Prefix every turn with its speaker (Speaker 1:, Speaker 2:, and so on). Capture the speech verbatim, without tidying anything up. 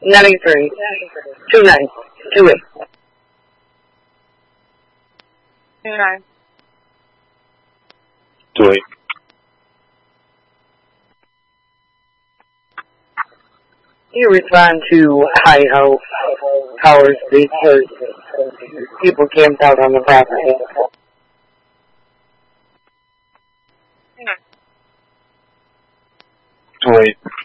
Speaker 1: ninety-three, two nine, two eight.
Speaker 2: Two nine.
Speaker 3: Two eight.
Speaker 1: You respond to High House Towers because people camped out on the property.
Speaker 2: Two nine.
Speaker 3: Two eight.